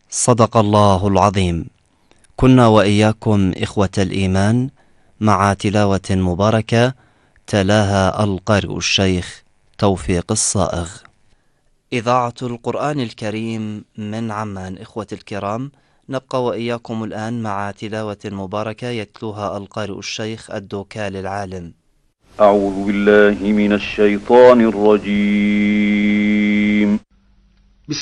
صدق الله العظيم. كنا وإياكم إخوة الإيمان مع تلاوة مباركة تلاها القارئ الشيخ توفيق الصائغ. إذاعة القرآن الكريم من عمان. إخوة الكرام، نبقى وإياكم الآن مع تلاوة مباركة يتلوها القارئ الشيخ الدوكال العالم. أعوذ بالله من الشيطان الرجيم.